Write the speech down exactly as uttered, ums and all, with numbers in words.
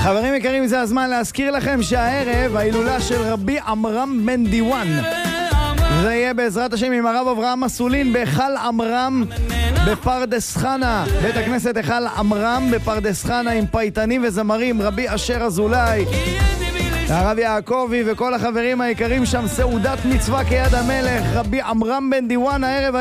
חברים יקרים, זה הזמן להזכיר לכם שהערב ההילולה של רבי עמרם בן דיואן. זה יהיה בעזרת השם עם הרב אברהם מסולין בהיכל עמרם בפרדס חנה, בית הכנסת היכל עמרם בפרדס חנה, עם פייטנים וזמרים, רבי אשר אזולאי, הרב יעקבי וכל החברים היקרים שם. סעודת מצווה כיד המלך, רבי עמרם בן דיואן הערב